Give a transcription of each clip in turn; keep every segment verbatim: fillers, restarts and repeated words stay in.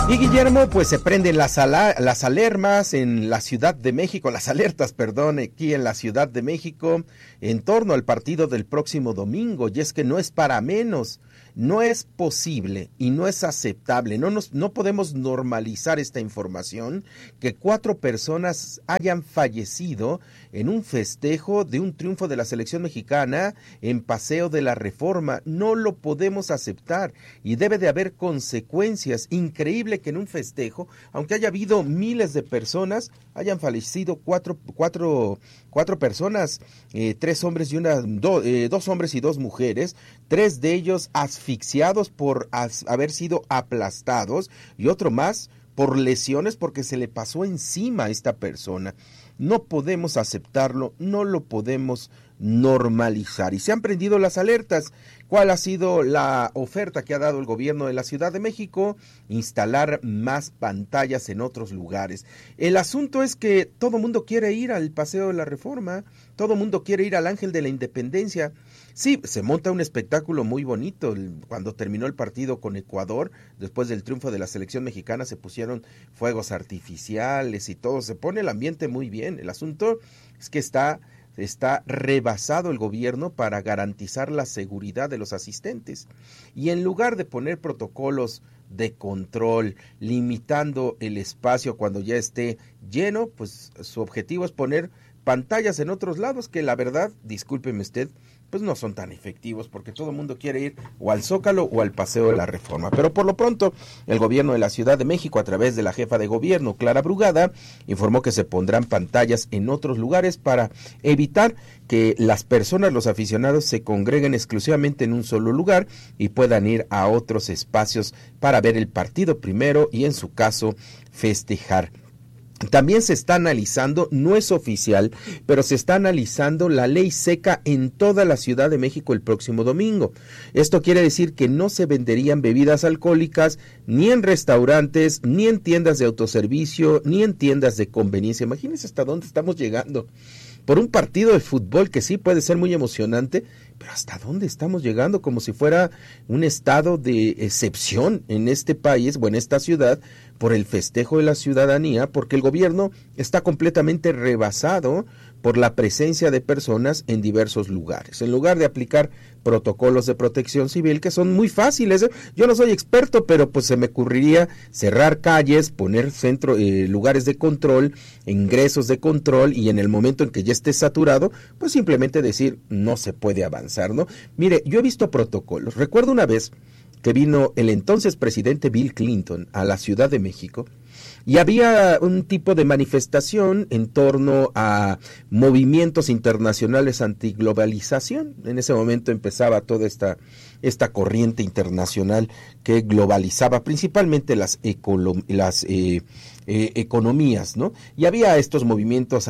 Y Guillermo, pues se prenden las, ala- las alarmas en la Ciudad de México, las alertas, perdón, aquí en la Ciudad de México, en torno al partido del próximo domingo, y es que no es para menos, no es posible y no es aceptable, no, nos, no podemos normalizar esta información, que cuatro personas hayan fallecido en un festejo de un triunfo de la selección mexicana en Paseo de la Reforma. No lo podemos aceptar y debe de haber consecuencias. Increíble que en un festejo, aunque haya habido miles de personas, hayan fallecido cuatro, cuatro, cuatro personas, eh, tres hombres y una, do, eh, dos hombres y dos mujeres, tres de ellos asfixiados por as, haber sido aplastados y otro más por lesiones porque se le pasó encima a esta persona. No podemos aceptarlo, no lo podemos normalizar. Y se han prendido las alertas. ¿Cuál ha sido la oferta que ha dado el gobierno de la Ciudad de México? Instalar más pantallas en otros lugares. El asunto es que todo mundo quiere ir al Paseo de la Reforma, todo mundo quiere ir al Ángel de la Independencia. Sí, se monta un espectáculo muy bonito. Cuando terminó el partido con Ecuador, después del triunfo de la selección mexicana, se pusieron fuegos artificiales y todo. Se pone el ambiente muy bien. El asunto es que está, está rebasado el gobierno para garantizar la seguridad de los asistentes. Y en lugar de poner protocolos de control, limitando el espacio cuando ya esté lleno, pues su objetivo es poner pantallas en otros lados que la verdad, discúlpeme usted, pues no son tan efectivos porque todo el mundo quiere ir o al Zócalo o al Paseo de la Reforma. Pero por lo pronto, el gobierno de la Ciudad de México, a través de la jefa de gobierno, Clara Brugada, informó que se pondrán pantallas en otros lugares para evitar que las personas, los aficionados, se congreguen exclusivamente en un solo lugar y puedan ir a otros espacios para ver el partido primero y, en su caso, festejar. También se está analizando, no es oficial, pero se está analizando la ley seca en toda la Ciudad de México el próximo domingo. Esto quiere decir que no se venderían bebidas alcohólicas ni en restaurantes, ni en tiendas de autoservicio, ni en tiendas de conveniencia. Imagínense hasta dónde estamos llegando. Por un partido de fútbol que sí puede ser muy emocionante, pero ¿hasta dónde estamos llegando? Como si fuera un estado de excepción en este país o en esta ciudad por el festejo de la ciudadanía, porque el gobierno está completamente rebasado por la presencia de personas en diversos lugares. En lugar de aplicar protocolos de protección civil que son muy fáciles, yo no soy experto, pero pues se me ocurriría cerrar calles, poner centro, eh, lugares de control, ingresos de control, y en el momento en que ya esté saturado, pues simplemente decir no se puede avanzar, ¿no? Mire, yo he visto protocolos. Recuerdo una vez que vino el entonces presidente Bill Clinton a la Ciudad de México y había un tipo de manifestación en torno a movimientos internacionales antiglobalización. En ese momento empezaba toda esta, esta corriente internacional que globalizaba principalmente las, ecolo- las eh, eh, economías, ¿no? Y había estos movimientos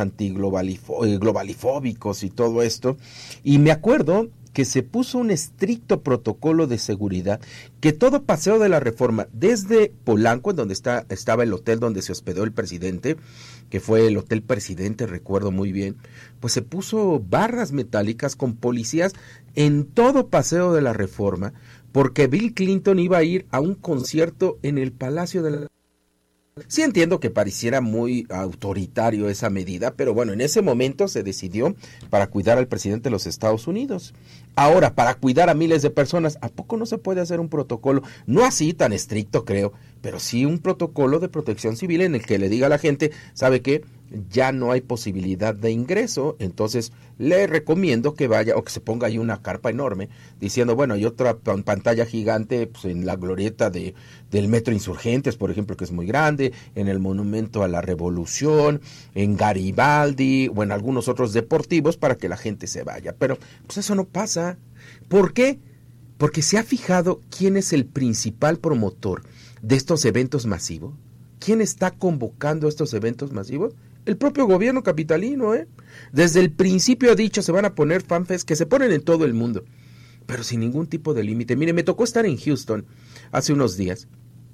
antiglobalifóbicos y todo esto. Y me acuerdo que se puso un estricto protocolo de seguridad, que todo Paseo de la Reforma, desde Polanco, en donde está, estaba el hotel donde se hospedó el presidente, que fue el Hotel Presidente, recuerdo muy bien, pues se puso barras metálicas con policías en todo Paseo de la Reforma, porque Bill Clinton iba a ir a un concierto en el Palacio de la... Sí entiendo que pareciera muy autoritario esa medida, pero bueno, en ese momento se decidió para cuidar al presidente de los Estados Unidos. Ahora, para cuidar a miles de personas, ¿a poco no se puede hacer un protocolo? No así tan estricto, creo, pero sí un protocolo de protección civil en el que le diga a la gente, ¿sabe qué? Ya no hay posibilidad de ingreso, entonces le recomiendo que vaya o que se ponga ahí una carpa enorme diciendo, bueno, hay otra pantalla gigante pues, en la glorieta de, del Metro Insurgentes, por ejemplo, que es muy grande, en el Monumento a la Revolución, en Garibaldi o en algunos otros deportivos para que la gente se vaya, pero pues eso no pasa. ¿Por qué? Porque se ha fijado quién es el principal promotor de estos eventos masivos. ¿Quién está convocando estos eventos masivos? El propio gobierno capitalino, ¿eh? Desde el principio ha dicho, se van a poner fanfests que se ponen en todo el mundo, pero sin ningún tipo de límite. Mire, me tocó estar en Houston hace unos días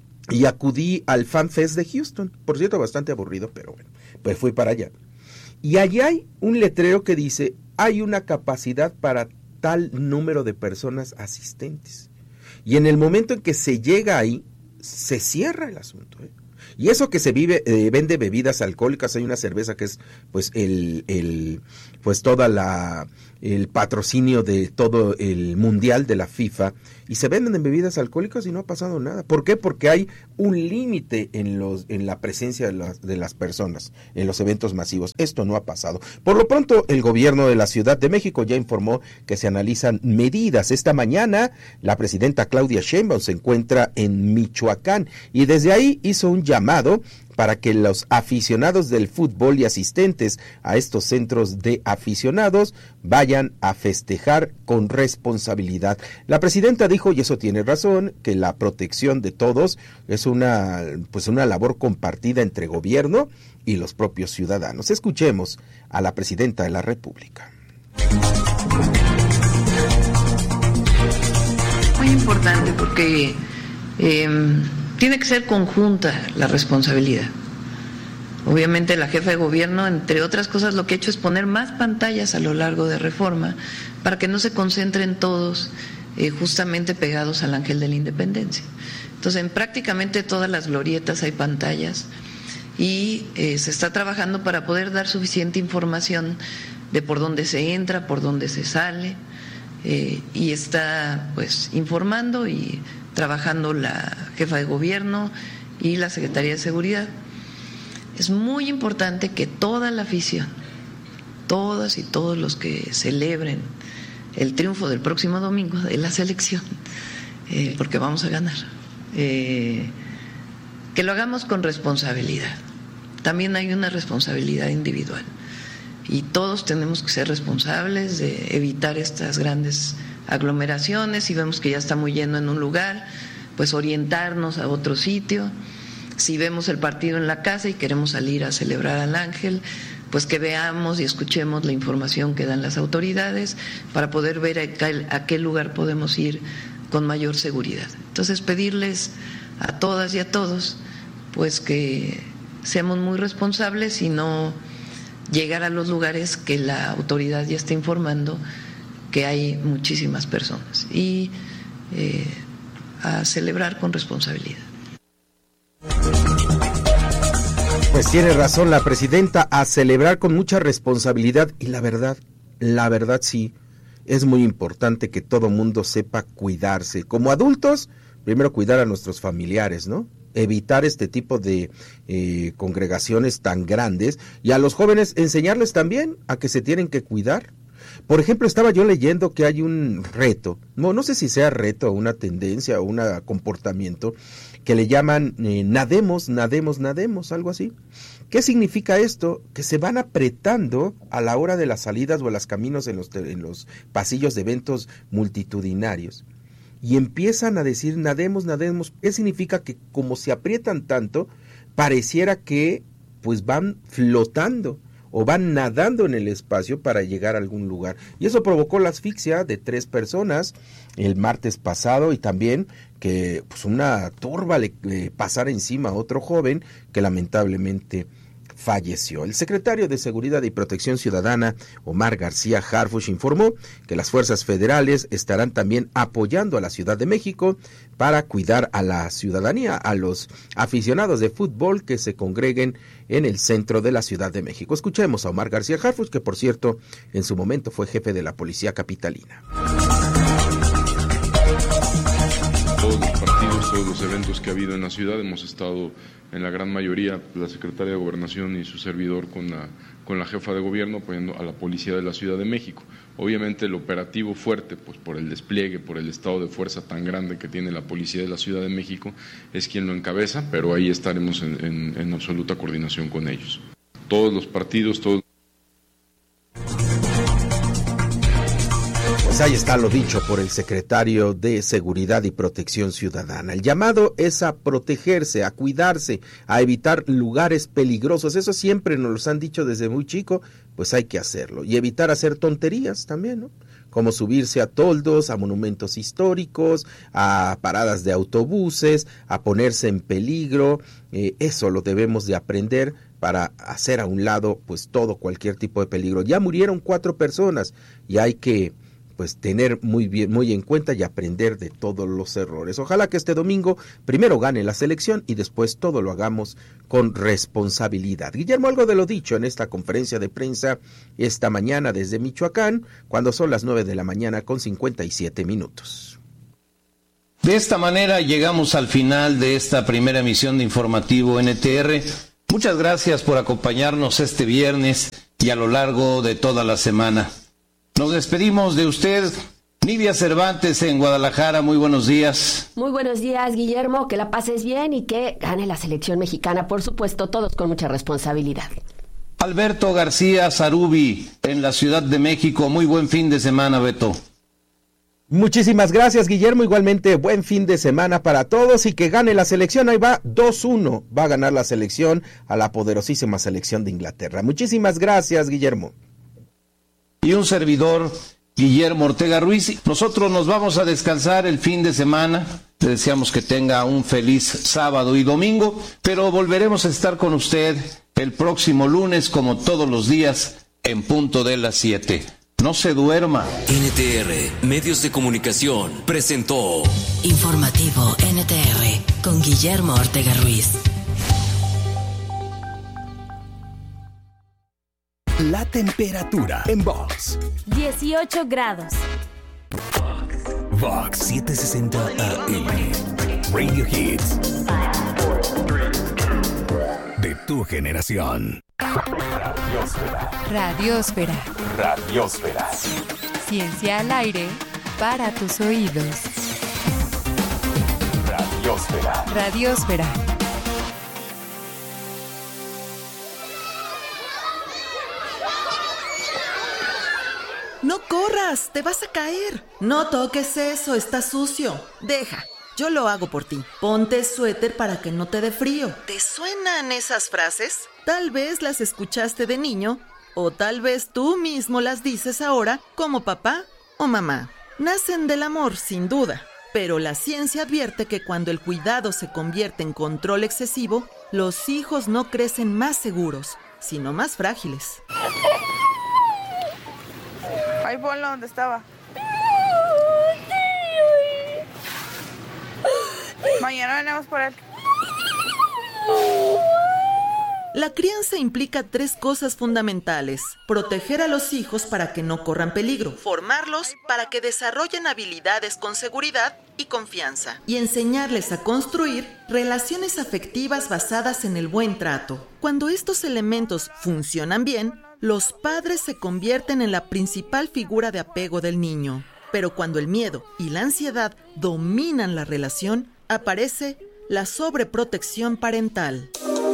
y acudí al FanFest de Houston, por cierto, bastante aburrido, pero bueno, pues fui para allá. Y allí hay un letrero que dice, hay una capacidad para tal número de personas asistentes. Y en el momento en que se llega ahí, se cierra el asunto, ¿eh? Y eso que se vive, eh, vende bebidas alcohólicas, hay una cerveza que es pues el, el pues toda la el patrocinio de todo el mundial de la FIFA, y se venden en bebidas alcohólicas y no ha pasado nada. ¿Por qué? Porque hay un límite en los en la presencia de las, de las personas en los eventos masivos. Esto no ha pasado. Por lo pronto, el gobierno de la Ciudad de México ya informó que se analizan medidas. Esta mañana, la presidenta Claudia Sheinbaum se encuentra en Michoacán y desde ahí hizo un llamado para que los aficionados del fútbol y asistentes a estos centros de aficionados vayan a festejar con responsabilidad. La presidenta dijo, y eso tiene razón, que la protección de todos es una, pues una labor compartida entre gobierno y los propios ciudadanos. Escuchemos a la presidenta de la República. Muy importante porque eh, tiene que ser conjunta la responsabilidad. Obviamente la jefa de gobierno, entre otras cosas, lo que ha hecho es poner más pantallas a lo largo de Reforma para que no se concentren todos eh, justamente pegados al Ángel de la Independencia. Entonces, en prácticamente todas las glorietas hay pantallas y eh, se está trabajando para poder dar suficiente información de por dónde se entra, por dónde se sale, eh, y está pues informando y trabajando la jefa de gobierno y la Secretaría de Seguridad. Es muy importante que toda la afición, todas y todos los que celebren el triunfo del próximo domingo de la selección, eh, porque vamos a ganar, eh, que lo hagamos con responsabilidad. También hay una responsabilidad individual y todos tenemos que ser responsables de evitar estas grandes aglomeraciones. Si vemos que ya está muy lleno en un lugar, pues orientarnos a otro sitio. Si vemos el partido en la casa y queremos salir a celebrar al Ángel, pues que veamos y escuchemos la información que dan las autoridades para poder ver a qué, a qué lugar podemos ir con mayor seguridad. Entonces, pedirles a todas y a todos pues que seamos muy responsables y no llegar a los lugares que la autoridad ya está informando que hay muchísimas personas, y eh, a celebrar con responsabilidad. Pues tiene razón la presidenta, a celebrar con mucha responsabilidad, y la verdad, la verdad sí, es muy importante que todo mundo sepa cuidarse. Como adultos, primero cuidar a nuestros familiares, ¿no? Evitar este tipo de eh, congregaciones tan grandes, y a los jóvenes enseñarles también a que se tienen que cuidar. Por ejemplo, estaba yo leyendo que hay un reto, no, no sé si sea reto o una tendencia o un comportamiento que le llaman eh, nademos, nademos, nademos, algo así. ¿Qué significa esto? Que se van apretando a la hora de las salidas o a los caminos en los, en los pasillos de eventos multitudinarios. Y empiezan a decir nademos, nademos. ¿Qué significa? Que como se aprietan tanto, pareciera que pues van flotando o van nadando en el espacio para llegar a algún lugar. Y eso provocó la asfixia de tres personas el martes pasado, y también que pues una turba le, le pasara encima a otro joven que lamentablemente falleció. El secretario de Seguridad y Protección Ciudadana, Omar García Harfuch, informó que las fuerzas federales estarán también apoyando a la Ciudad de México para cuidar a la ciudadanía, a los aficionados de fútbol que se congreguen en el centro de la Ciudad de México. Escuchemos a Omar García Harfuch, que por cierto en su momento fue jefe de la Policía Capitalina. Todos los partidos, todos los eventos que ha habido en la ciudad, hemos estado en la gran mayoría, la secretaria de Gobernación y su servidor con la, con la jefa de gobierno, apoyando a la Policía de la Ciudad de México. Obviamente el operativo fuerte, pues por el despliegue, por el estado de fuerza tan grande que tiene la Policía de la Ciudad de México, es quien lo encabeza, pero ahí estaremos en, en, en absoluta coordinación con ellos. Todos los partidos, todos... Pues ahí está lo dicho por el secretario de Seguridad y Protección Ciudadana. El llamado es a protegerse, a cuidarse, a evitar lugares peligrosos. Eso siempre nos lo han dicho desde muy chico, pues hay que hacerlo. Y evitar hacer tonterías también, ¿no? Como subirse a toldos, a monumentos históricos, a paradas de autobuses, a ponerse en peligro. Eh, eso lo debemos de aprender para hacer a un lado pues todo, cualquier tipo de peligro. Ya murieron cuatro personas y hay que pues tener muy bien, muy en cuenta y aprender de todos los errores. Ojalá que este domingo primero gane la selección y después todo lo hagamos con responsabilidad. Guillermo, algo de lo dicho en esta conferencia de prensa esta mañana desde Michoacán, cuando son las nueve de la mañana con cincuenta y siete minutos. De esta manera llegamos al final de esta primera emisión de Informativo N T R. Muchas gracias por acompañarnos este viernes y a lo largo de toda la semana. Nos despedimos de usted, Nidia Cervantes en Guadalajara. Muy buenos días. Muy buenos días, Guillermo. Que la pases bien y que gane la selección mexicana, por supuesto, todos con mucha responsabilidad. Alberto García Zarubi en la Ciudad de México. Muy buen fin de semana, Beto. Muchísimas gracias, Guillermo. Igualmente, buen fin de semana para todos y que gane la selección. Ahí va, dos uno. Va a ganar la selección a la poderosísima selección de Inglaterra. Muchísimas gracias, Guillermo. Y un servidor, Guillermo Ortega Ruiz. Nosotros nos vamos a descansar el fin de semana. Le deseamos que tenga un feliz sábado y domingo, pero volveremos a estar con usted el próximo lunes, como todos los días, en punto de las siete. No se duerma. N T R, Medios de Comunicación, presentó Informativo N T R, con Guillermo Ortega Ruiz. La temperatura en Vox. dieciocho grados. Vox setecientos sesenta A M. Radio Hits. De tu generación. Radiosfera. Radiosfera. Radiosfera. Ciencia al aire para tus oídos. Radiosfera. Radiosfera. No corras, te vas a caer. No toques eso, está sucio. Deja, yo lo hago por ti. Ponte suéter para que no te dé frío. ¿Te suenan esas frases? Tal vez las escuchaste de niño, o tal vez tú mismo las dices ahora como papá o mamá. Nacen del amor, sin duda, pero la ciencia advierte que cuando el cuidado se convierte en control excesivo, los hijos no crecen más seguros, sino más frágiles. Ahí ponlo donde estaba. Mañana venimos por él. La crianza implica tres cosas fundamentales: proteger a los hijos para que no corran peligro, formarlos para que desarrollen habilidades con seguridad y confianza, y enseñarles a construir relaciones afectivas basadas en el buen trato. Cuando estos elementos funcionan bien, los padres se convierten en la principal figura de apego del niño. Pero cuando el miedo y la ansiedad dominan la relación, aparece la sobreprotección parental.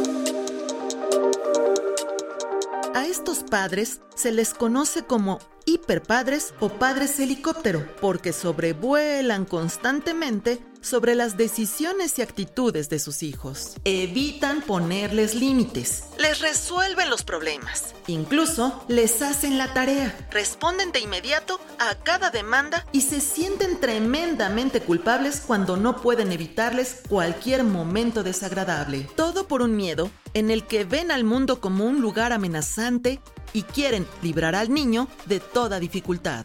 A estos padres se les conoce como hiperpadres o padres helicóptero, porque sobrevuelan constantemente sobre las decisiones y actitudes de sus hijos. Evitan ponerles límites, les resuelven los problemas, incluso les hacen la tarea, responden de inmediato a cada demanda y se sienten tremendamente culpables cuando no pueden evitarles cualquier momento desagradable. Todo por un miedo en el que ven al mundo como un lugar amenazante y quieren librar al niño de toda dificultad.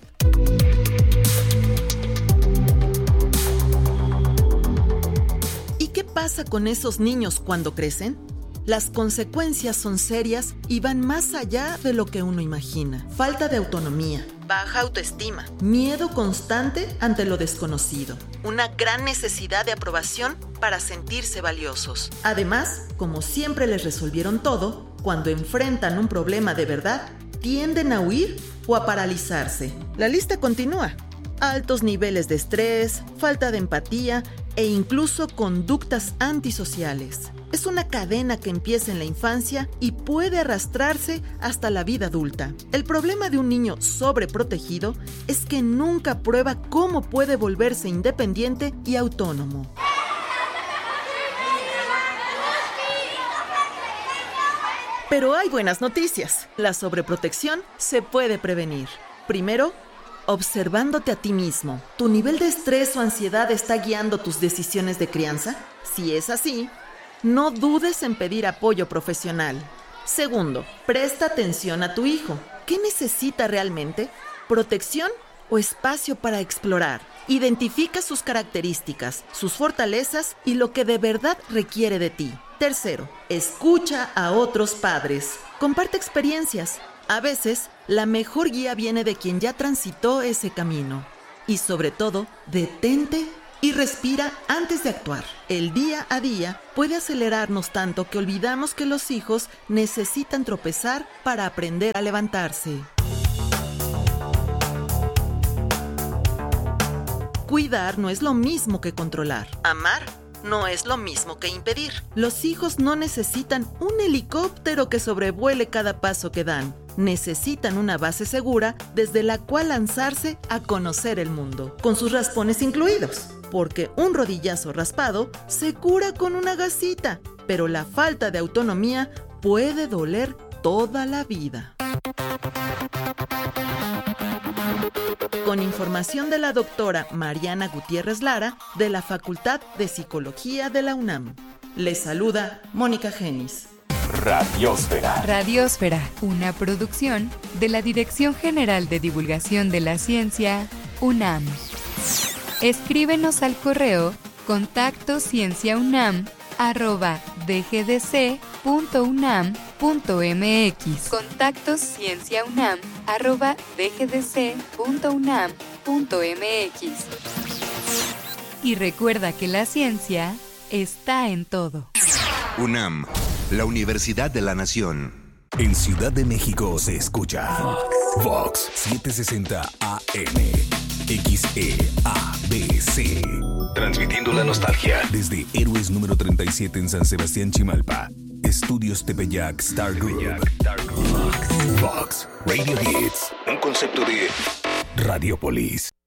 ¿Y qué pasa con esos niños cuando crecen? Las consecuencias son serias y van más allá de lo que uno imagina. Falta de autonomía, baja autoestima, miedo constante ante lo desconocido, una gran necesidad de aprobación para sentirse valiosos. Además, como siempre les resolvieron todo, cuando enfrentan un problema de verdad, tienden a huir o a paralizarse. La lista continúa. Altos niveles de estrés, falta de empatía e incluso conductas antisociales. Es una cadena que empieza en la infancia y puede arrastrarse hasta la vida adulta. El problema de un niño sobreprotegido es que nunca prueba cómo puede volverse independiente y autónomo. Pero hay buenas noticias. La sobreprotección se puede prevenir. Primero, observándote a ti mismo. ¿Tu nivel de estrés o ansiedad está guiando tus decisiones de crianza? Si es así, no dudes en pedir apoyo profesional. Segundo, presta atención a tu hijo. ¿Qué necesita realmente? ¿Protección o espacio para explorar. Identifica sus características, sus fortalezas y lo que de verdad requiere de ti. Tercero, escucha a otros padres. Comparte experiencias. A veces, la mejor guía viene de quien ya transitó ese camino. Y sobre todo, detente y respira antes de actuar. El día a día puede acelerarnos tanto que olvidamos que los hijos necesitan tropezar para aprender a levantarse. Cuidar no es lo mismo que controlar. Amar no es lo mismo que impedir. Los hijos no necesitan un helicóptero que sobrevuele cada paso que dan. Necesitan una base segura desde la cual lanzarse a conocer el mundo, con sus raspones incluidos. Porque un rodillazo raspado se cura con una gasita, pero la falta de autonomía puede doler toda la vida. Con información de la doctora Mariana Gutiérrez Lara, de la Facultad de Psicología de la UNAM. Les saluda Mónica Genis. Radiósfera. Radiósfera, una producción de la Dirección General de Divulgación de la Ciencia, UNAM. Escríbenos al correo contacto cienciaunam arroba dgdc punto unam punto mx. Contacto cienciaunam arroba dgdc punto unam punto mx. Y recuerda que la ciencia está en todo. UNAM, la Universidad de la Nación. En Ciudad de México se escucha Vox setecientos sesenta A M, X E A B C. Transmitiendo la nostalgia desde Héroes número treinta y siete en San Sebastián, Chimalpa. Estudios Tepeyac Star Group. Vox Radio Hits, un concepto de Radiopolis.